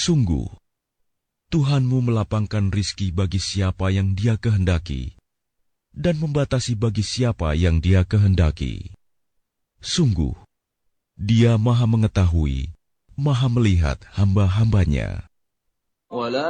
Sungguh, Tuhanmu melapangkan rizki bagi siapa yang Dia kehendaki, dan membatasi bagi siapa yang Dia kehendaki. Sungguh, Dia Maha Mengetahui, Maha Melihat hamba-hambanya.